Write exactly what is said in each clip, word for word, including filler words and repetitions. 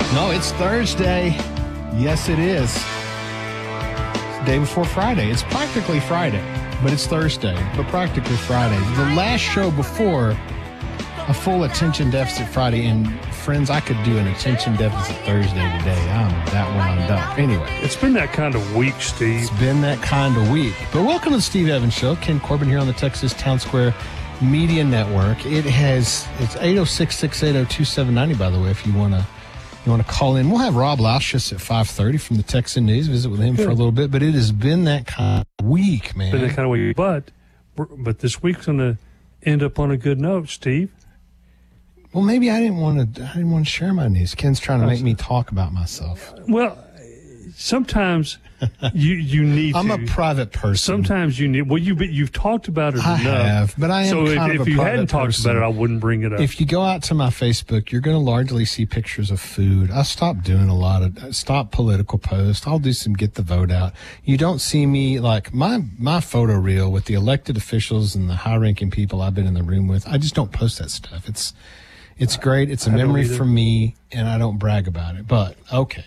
No, it's Thursday. Yes, it is. It's the day before Friday. It's practically Friday, but it's Thursday, but practically Friday. The last show before a full attention deficit Friday. And friends, I could do an attention deficit Thursday today. I'm that wound up. Anyway. It's been that kind of week, Steve. It's been that kind of week. But welcome to the Steve Evans Show. Ken Corbin here on the Texas Town Square Media Network. It has, it's eight oh six, six eight oh, two seven nine oh, by the way, if you want to you want to call in. We'll have Rob Lauschus at five thirty from the Texan News, visit with him Good. for a little bit. But it has been that kind of week, man. Been that kind of week. But, but this week's going to end up on a good note, Steve. Well, maybe I didn't want to. I didn't want to share my news. Ken's trying to make me talk about myself. Well, sometimes you you need. I'm to. a private person. Sometimes you need. Well, you you've talked about it I enough. have, but I am so kind if, of if a you private hadn't talked person. about it, I wouldn't bring it up. If you go out to my Facebook, you're going to largely see pictures of food. I stopped doing a lot of stop political posts. I'll do some get the vote out. You don't see me like my my photo reel with the elected officials and the high ranking people I've been in the room with. I just don't post that stuff. It's It's great. It's a memory for me, and I don't brag about it. But, okay.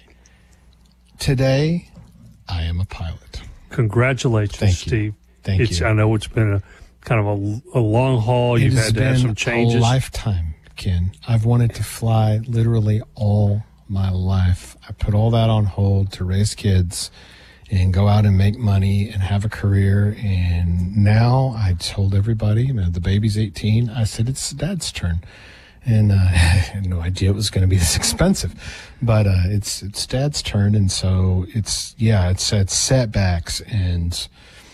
Today, I am a pilot. Congratulations, Thank Steve. You. Thank it's, you. I know it's been a kind of a, a long haul. You've had to have some changes. It has been a lifetime, Ken. I've wanted to fly literally all my life. I put all that on hold to raise kids and go out and make money and have a career. And now I told everybody, you know, the baby's eighteen. I said, it's Dad's turn. And uh, I had no idea it was going to be this expensive, but uh, it's it's Dad's turn, and so it's yeah, it's it's setbacks and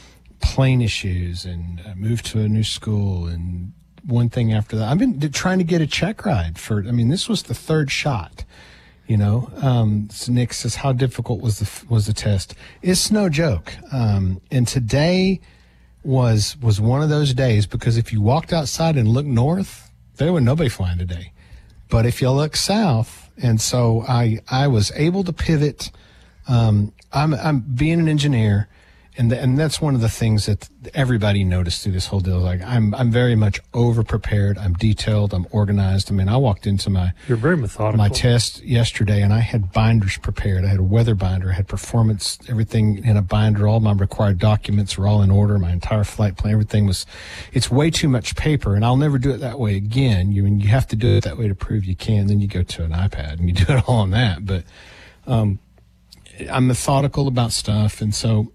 plane issues, and I moved to a new school, and one thing after that. I've been trying to get a check ride for. I mean, this was the third shot. You know, um, so Nick says, "How difficult was the was the test?" It's no joke. Um, and today was was one of those days, because if you walked outside and looked north, there was nobody flying today. But if you look south, and so I I was able to pivot. Um, I'm I'm being an engineer, and the, and that's one of the things that everybody noticed through this whole deal. Like I'm I'm very much over prepared. I'm detailed. I'm organized. I mean, I walked into my you're very methodical. My test yesterday, and I had binders prepared. I had a weather binder. I had performance, everything in a binder. All my required documents were all in order. My entire flight plan, everything was. It's way too much paper, and I'll never do it that way again. You and you have to do it that way to prove you can. Then you go to an iPad and you do it all on that. But um, I'm methodical about stuff, and so.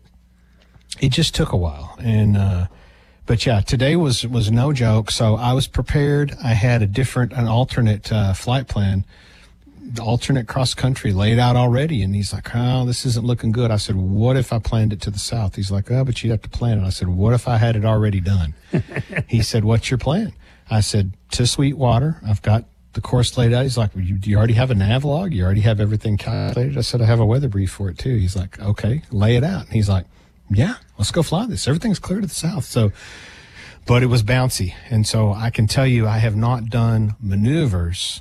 It just took a while, and uh, but yeah, today was was no joke. So I was prepared. I had a different, an alternate uh, flight plan, the alternate cross country laid out already. And he's like, "Oh, this isn't looking good." I said, "What if I planned it to the south?" He's like, "Oh, but you'd have to plan it." I said, "What if I had it already done?" He said, "What's your plan?" I said, "To Sweetwater. I've got the course laid out." He's like, well, you, do you already have a nav log? You already have everything calculated?" I said, "I have a weather brief for it too." He's like, "Okay, lay it out." And he's like, "Yeah, let's go fly this. Everything's clear to the south." So, but it was bouncy. And so I can tell you, I have not done maneuvers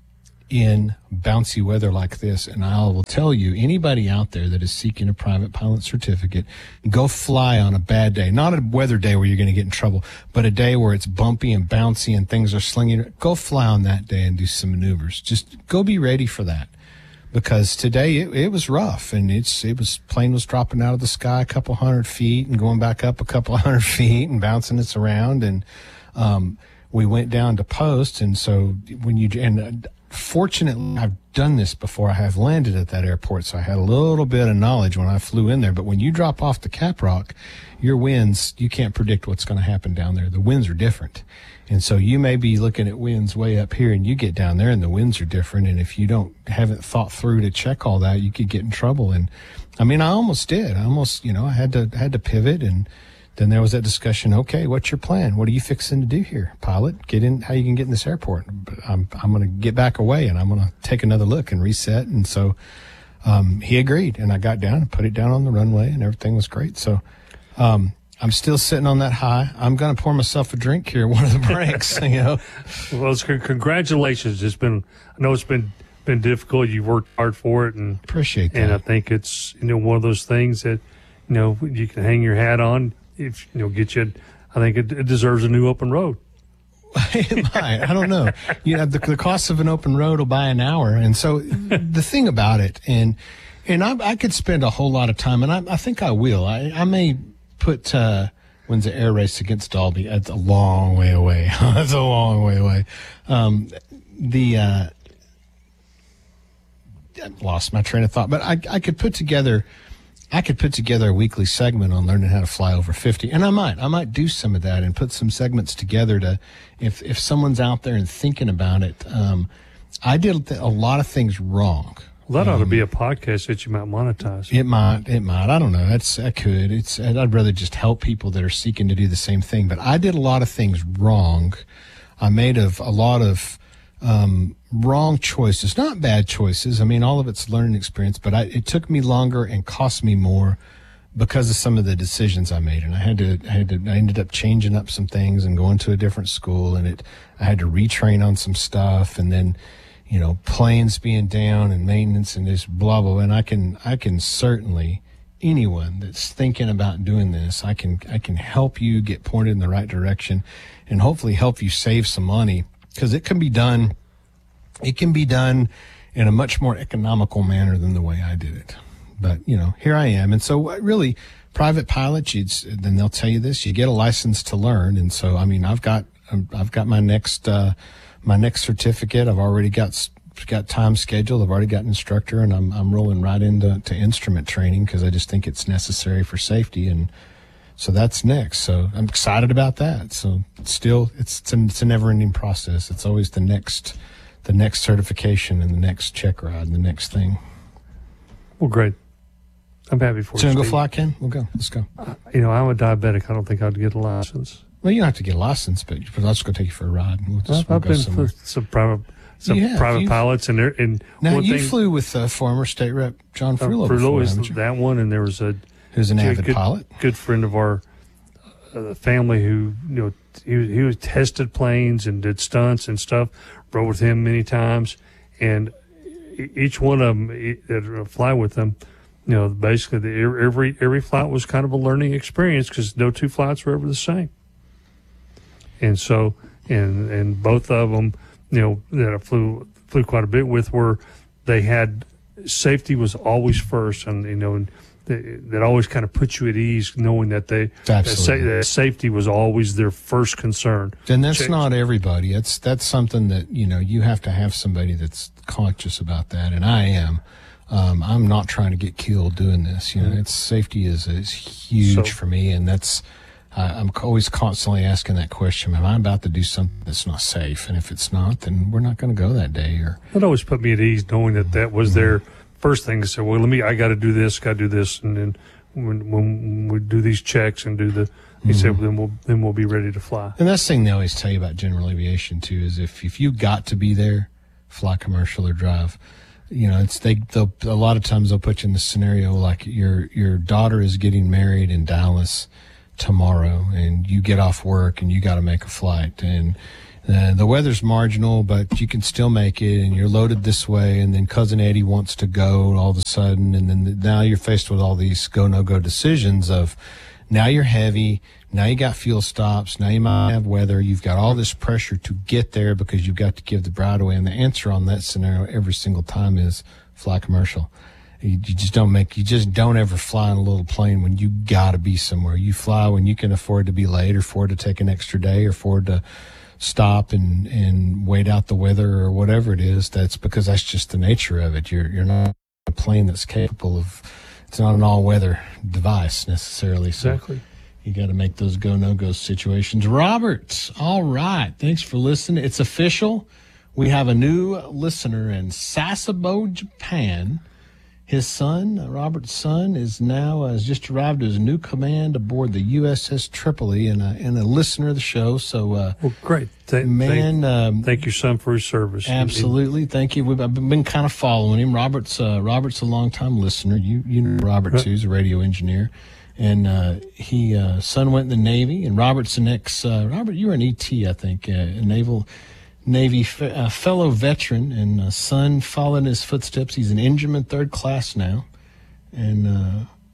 in bouncy weather like this. And I will tell you, anybody out there that is seeking a private pilot certificate, go fly on a bad day. Not a weather day where you're going to get in trouble, but a day where it's bumpy and bouncy and things are slinging. Go fly on that day and do some maneuvers. Just go be ready for that. Because today it, it was rough, and it's it was plane was dropping out of the sky a couple hundred feet and going back up a couple hundred feet and bouncing us around, and um, we went down to post. And so when you and uh, fortunately I've done this before. I have landed at that airport, so I had a little bit of knowledge when I flew in there. But when you drop off the Caprock, your winds, you can't predict what's going to happen down there. The winds are different. And so you may be looking at winds way up here, and you get down there and the winds are different. And if you don't haven't thought through to check all that, you could get in trouble. And I mean, I almost did. I almost, you know, I had to had to pivot. And then there was that discussion. Okay, what's your plan? What are you fixing to do here, pilot? Get in. How you can get in this airport? But I'm I'm going to get back away, and I'm going to take another look and reset. And so um, he agreed, and I got down and put it down on the runway, and everything was great. So. Um, I'm still sitting on that high. I'm going to pour myself a drink here, one of the breaks, you know. Well, it's, congratulations. It's been, I know it's been, been difficult. You worked hard for it. And appreciate that. And I think it's, you know, one of those things that, you know, you can hang your hat on if, you know, get you, I think it, it deserves a new open road. It might. I don't know. You know, the, the cost of an open road will buy an hour. And so the thing about it, and and I, I could spend a whole lot of time, and I, I think I will. I, I may put, uh, when's the air race against Dalby? That's a long way away. That's a long way away. Um, the, uh, I lost my train of thought, but I, I could put together I could put together a weekly segment on learning how to fly over fifty, and I might. I might do some of that and put some segments together to, if if someone's out there and thinking about it. Um, I did a lot of things wrong. Well, that ought um, to be a podcast that you might monetize. It might. It might. I don't know. It's, I could. It's. I'd rather just help people that are seeking to do the same thing. But I did a lot of things wrong. I made of a lot of um, wrong choices, not bad choices. I mean, all of it's learning experience, but I, it took me longer and cost me more because of some of the decisions I made. And I had to, I had to, I ended up changing up some things and going to a different school, and it, I had to retrain on some stuff, and then, you know, planes being down and maintenance and this blah, blah, blah. And I can, I can certainly, anyone that's thinking about doing this, I can, I can help you get pointed in the right direction and hopefully help you save some money. Because it can be done, it can be done in a much more economical manner than the way I did it. But, you know, here I am. And so really, private pilots, you'd, then they'll tell you this, you get a license to learn. And so, I mean, I've got, I've got my next, uh, my next certificate. I've already got, got time scheduled. I've already got an instructor, and I'm, I'm rolling right into to instrument training because I just think it's necessary for safety. And so that's next. So I'm excited about that. So still, it's it's a, it's a never-ending process. It's always the next, the next certification and the next check ride and the next thing. Well, great. I'm happy for you. So you want to go fly, Ken? We'll go. Let's go. Uh, you know, I'm a diabetic. I don't think I'd get a license. Well, you don't have to get a license, but I'll just go take you for a ride. We'll just, I've, we'll I've go been somewhere. for some private, some You have. private You've- pilots, and they're and Now, one you thing, flew with uh, former state rep John uh, Frullo Frullo before, is haven't you? that one, and there was a Who's an good- avid good, pilot. good friend of our uh, family who, you know, he was, he was tested planes and did stunts and stuff. Rode with him many times, and e- each one of them e- that fly with them, you know, basically the, every every flight was kind of a learning experience because no two flights were ever the same. And so, and and both of them, you know, that I flew flew quite a bit with, were they had safety was always first, and you know, and they, that always kind of put you at ease knowing that they that, sa- Absolutely. that safety was always their first concern. And that's Check- not everybody. It's that's something that, you know, you have to have somebody that's conscious about that, and I am. Um, I'm not trying to get killed doing this. You know, Mhm. it's safety is is huge So- for me, and that's uh, I'm always constantly asking that question: am I about to do something that's not safe? And if it's not, then we're not going to go that day. Or It always put me at ease knowing that that was their first thing to say, well, let me, I got to do this, got to do this. And then when, when we do these checks and do the, he said, well, then we'll, then we'll be ready to fly. And that's the thing they always tell you about general aviation too, is if, if you got to be there, fly commercial or drive. You know, it's they. They'll, a lot of times they'll put you in the scenario like your your daughter is getting married in Dallas tomorrow, and you get off work and you got to make a flight, and uh, the weather's marginal, but you can still make it, and you're loaded this way, and then cousin Eddie wants to go all of a sudden, and then now you're faced with all these go no go decisions of. Now you're heavy. Now you got fuel stops. Now you might have weather. You've got all this pressure to get there because you've got to give the bride away. And the answer on that scenario every single time is fly commercial. You, you just don't make, you just don't ever fly in a little plane when you got to be somewhere. You fly when you can afford to be late or afford to take an extra day or afford to stop and, and wait out the weather or whatever it is. That's because that's just the nature of it. You're, you're not a plane that's capable of, it's not an all-weather device necessarily. So Exactly. you got to make those go no go situations. Robert, all right. Thanks for listening. It's official. We have a new listener in Sasebo, Japan. His son, uh, Robert's son, is now uh, has just arrived as a new command aboard the U S S Tripoli, and a, and a listener of the show. So, uh, Well, great. Th- man, Thank, um, thank your son for his service. absolutely. Thank you. We've, I've been kind of following him. Robert's uh, Robert's a longtime listener. You you know Robert Right. too. He's a radio engineer, and uh, he uh, son went in the Navy. And Robert's an ex. Uh, Robert, you were an E T, I think, uh, a naval Navy fe- uh, fellow veteran, and uh, son followed in his footsteps. He's an engineman third class now, and uh,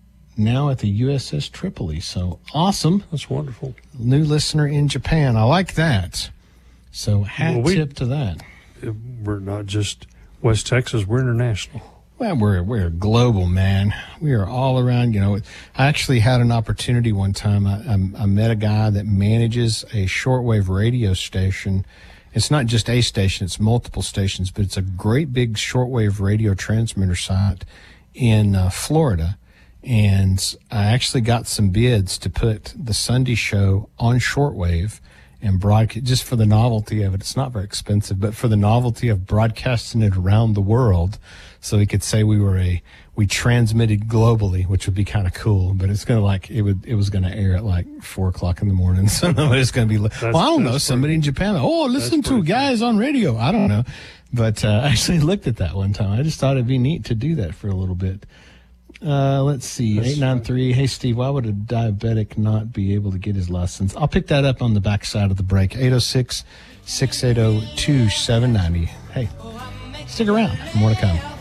now at the U S S Tripoli. So awesome. That's wonderful. New listener in Japan. I like that. So hat Well, we- tip to that. We're not just West Texas, we're international. Well, we're we're global, man. We are all around. You know, I actually had an opportunity one time. I, I, I met a guy that manages a shortwave radio station. It's not just a station; it's multiple stations, but it's a great big shortwave radio transmitter site in uh, Florida. And I actually got some bids to put the Sunday show on shortwave and broadcast, just for the novelty of it. It's not very expensive, but for the novelty of broadcasting it around the world, so we could say we were a we transmitted globally, which would be kind of cool. But it's gonna like it would it was gonna air at like four o'clock in the morning, so nobody's gonna be. Li- well, I don't know. Somebody in Japan. Oh, listen to guys on radio. I don't know, but uh, I actually looked at that one time. I just thought it'd be neat to do that for a little bit. Uh, let's see, eight nine three. Hey, Steve, why would a diabetic not be able to get his license? I'll pick that up on the back side of the break. eight oh six, six eight zero, two seven nine zero. Hey, stick around. More to come.